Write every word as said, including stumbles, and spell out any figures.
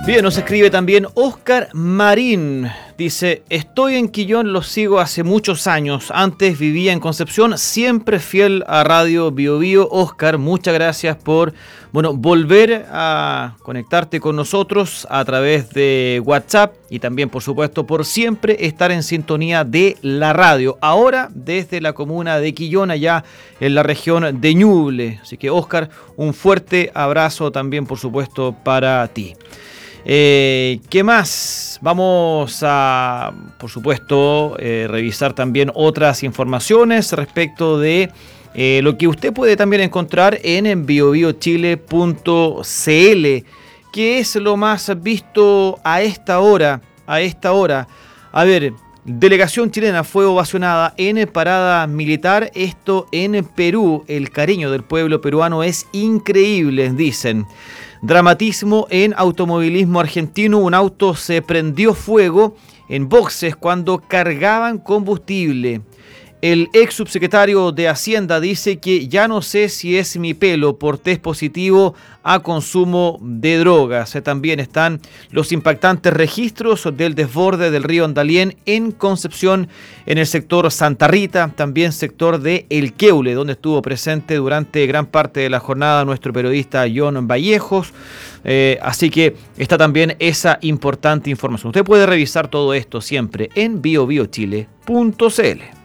Bien, nos escribe también Oscar Marín. Dice, estoy en Quillón, los sigo hace muchos años. Antes vivía en Concepción, siempre fiel a Radio Bio Bio. Oscar, muchas gracias por bueno, volver a conectarte con nosotros a través de WhatsApp y también, por supuesto, por siempre estar en sintonía de la radio. Ahora desde la comuna de Quillón, allá en la región de Ñuble. Así que, Oscar, un fuerte abrazo también, por supuesto, para ti. Eh, ¿Qué más? Vamos a, por supuesto, eh, revisar también otras informaciones respecto de eh, lo que usted puede también encontrar en bio bio chile punto c l, que es lo más visto a esta hora. A esta hora. A ver, delegación chilena fue ovacionada en parada militar. Esto en Perú. El cariño del pueblo peruano es increíble, dicen. Dramatismo en automovilismo argentino. Un auto se prendió fuego en boxes cuando cargaban combustible. El ex subsecretario de Hacienda dice que ya no sé si es mi pelo por test positivo a consumo de drogas. También están los impactantes registros del desborde del río Andalién en Concepción, en el sector Santa Rita, también sector de El Queule, donde estuvo presente durante gran parte de la jornada nuestro periodista John Vallejos. Eh, así que está también esa importante información. Usted puede revisar todo esto siempre en bio bio chile punto c l.